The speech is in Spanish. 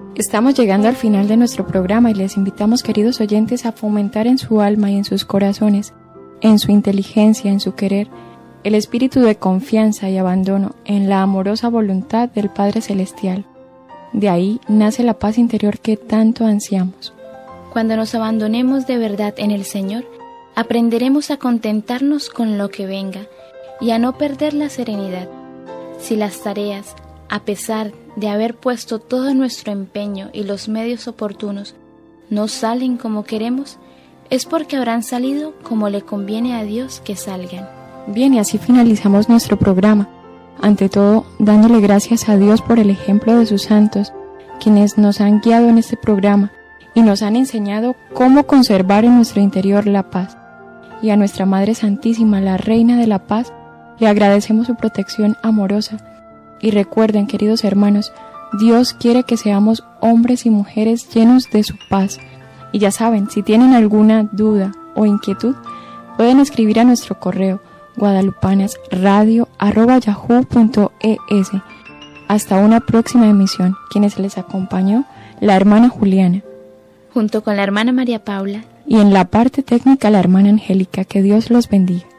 Estamos llegando al final de nuestro programa y les invitamos, queridos oyentes, a fomentar en su alma y en sus corazones, en su inteligencia, en su querer, el espíritu de confianza y abandono en la amorosa voluntad del Padre Celestial. De ahí nace la paz interior que tanto ansiamos. Cuando nos abandonemos de verdad en el Señor, aprenderemos a contentarnos con lo que venga y a no perder la serenidad. Si las tareas, a pesar de haber puesto todo nuestro empeño y los medios oportunos, no salen como queremos, es porque habrán salido como le conviene a Dios que salgan. Bien, y así finalizamos nuestro programa. Ante todo, dándole gracias a Dios por el ejemplo de sus santos, quienes nos han guiado en este programa y nos han enseñado cómo conservar en nuestro interior la paz. Y a nuestra Madre Santísima, la Reina de la Paz, le agradecemos su protección amorosa. Y recuerden, queridos hermanos, Dios quiere que seamos hombres y mujeres llenos de su paz. Y ya saben, si tienen alguna duda o inquietud, pueden escribir a nuestro correo guadalupanasradio@yahoo.es. Hasta una próxima emisión. Quienes les acompañó, la hermana Juliana, junto con la hermana María Paula, y en la parte técnica la hermana Angélica. Que Dios los bendiga.